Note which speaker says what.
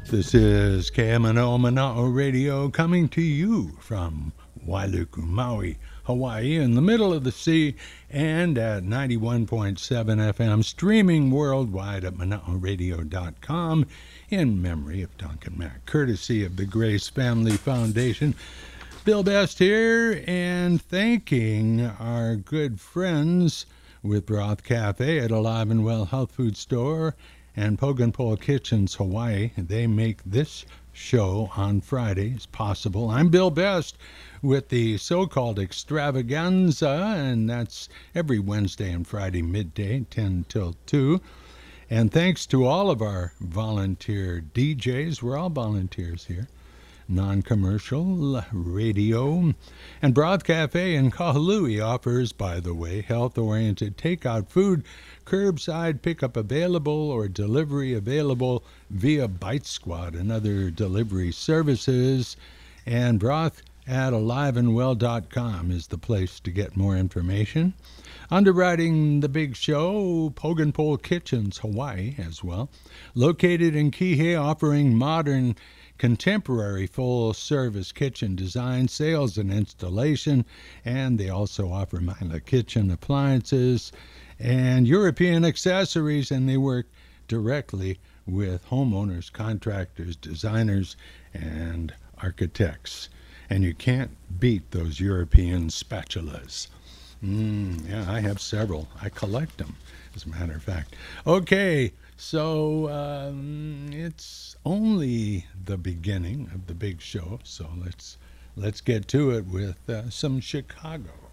Speaker 1: This is KMNO Mana'o Radio coming to you from Wailuku, Maui, Hawaii, in the middle of the sea, and at 91.7 FM, streaming worldwide at mana'oradio.com in memory of Duncan Mack, courtesy of the Grace Family Foundation. Bill Best here, and thanking our good friends with Broth Cafe at Alive and Well Health Food Store and Pogonpole Kitchens, Hawaii. They make this show on Fridays possible. I'm Bill Best with the so-called extravaganza, and that's every Wednesday and Friday midday, 10 till 2. And thanks to all of our volunteer DJs. We're all volunteers here. Non-commercial radio. And Broth Cafe in Kahului offers, by the way, health-oriented takeout food, curbside pickup available or delivery available via Bite Squad and other delivery services. And broth at aliveandwell.com is the place to get more information. Underwriting the big show, Pogonpole Kitchens, Hawaii as well. Located in Kihei, offering modern contemporary full-service kitchen design, sales, and installation, and they also offer Mila kitchen appliances and European accessories, and they work directly with homeowners, contractors, designers, and architects. And you can't beat those European spatulas. Yeah, I have several. I collect them, as a matter of fact. Okay, so it's only the beginning of the big show, so let's get to it with some Chicago.